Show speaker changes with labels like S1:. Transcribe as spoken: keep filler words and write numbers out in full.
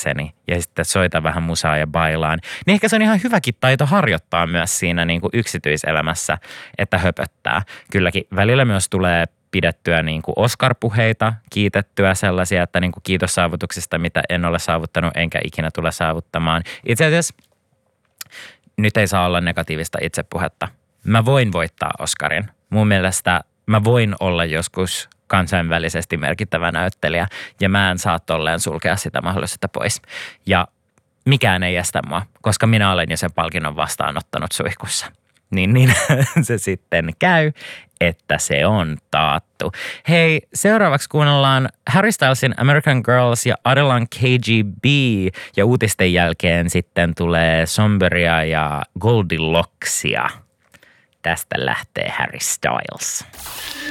S1: itteni ja sitten soitan vähän musaa ja bailaan, niin ehkä se on ihan hyväkin taito harjoittaa myös siinä niin kuin yksityiselämässä, että höpöttää. Kylläkin välillä myös tulee pidettyä niin kuin Oscar-puheita, kiitettyä sellaisia, että niin kuin kiitos saavutuksista, mitä en ole saavuttanut enkä ikinä tule saavuttamaan. Itse asiassa nyt ei saa olla negatiivista itsepuhetta. Mä voin voittaa Oscarin. Mun mielestä mä voin olla joskus kansainvälisesti merkittävä näyttelijä ja mä en saa tolleen sulkea sitä mahdollisuutta pois. Ja mikään ei estä mua, koska minä olen jo sen palkinnon vastaanottanut suihkussa. Niin, niin se sitten käy, että se on taattu. Hei, seuraavaksi kuunnellaan Harry Stylesin American Girls ja Adelan K G B. Ja uutisten jälkeen sitten tulee Somberia ja Goldilocksia. Tästä lähtee Harry Styles.